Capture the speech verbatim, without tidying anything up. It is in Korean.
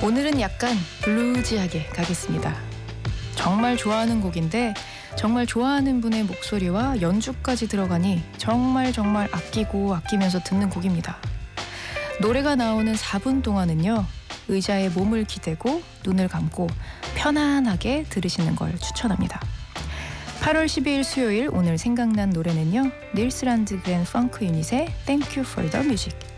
오늘은 약간 블루지하게 가겠습니다. 정말 좋아하는 곡인데 정말 좋아하는 분의 목소리와 연주까지 들어가니 정말 정말 아끼고 아끼면서 듣는 곡입니다. 노래가 나오는 사 분 동안은요, 의자에 몸을 기대고 눈을 감고 편안하게 들으시는 걸 추천합니다. 팔월 십이일 수요일, 오늘 생각난 노래는요, 닐스 란드그렌 펑크 유닛의 Thank You for the Music.